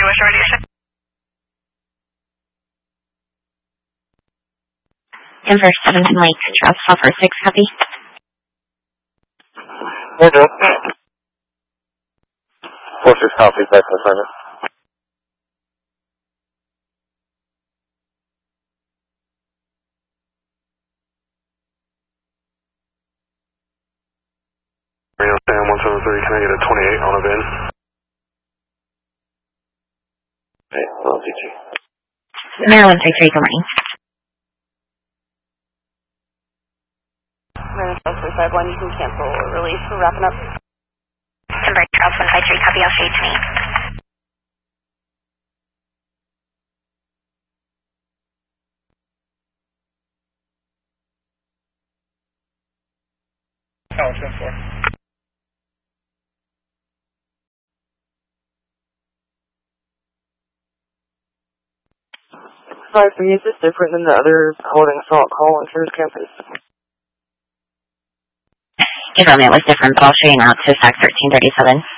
West Radiation. Denver 17 Lake, Charles Sulphur 6, copy. Roger. 4-6 copy, back to assignment. Rio Sam 173, can I get a 28 on a VIN? Hey, LTG. Maryland 33, good morning. Maryland Charles 351, you can cancel or release. We're wrapping up. Denver Charles 153, copy, I'll show you to me. Oh, 10-4. Sorry, for you, is this different than the other holding assault call on Sears campus? Give me, it was different, but I'll show you now. It's SAC 1337.